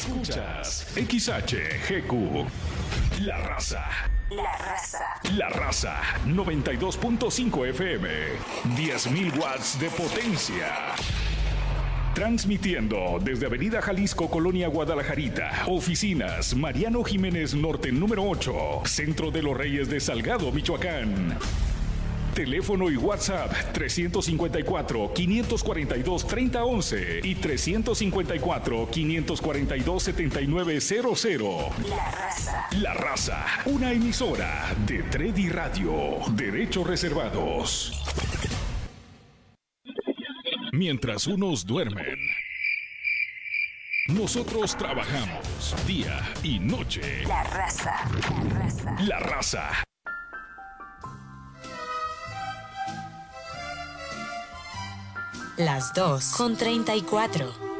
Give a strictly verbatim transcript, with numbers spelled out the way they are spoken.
Escuchas X H G Q. La Raza. La Raza. La Raza. noventa y dos punto cinco F M. diez mil watts de potencia. Transmitiendo desde Avenida Jalisco, Colonia Guadalajarita. Oficinas Mariano Jiménez Norte número ocho. Centro de los Reyes de Salgado, Michoacán. Teléfono y WhatsApp trescientos cincuenta y cuatro, quinientos cuarenta y dos, treinta once y trescientos cincuenta y cuatro, quinientos cuarenta y dos, setenta y nueve cero cero. La Raza. La Raza, una emisora de Tredi Radio. Derechos reservados. Mientras unos duermen, nosotros trabajamos día y noche. La Raza. La Raza. La Raza. Las dos con treinta y cuatro.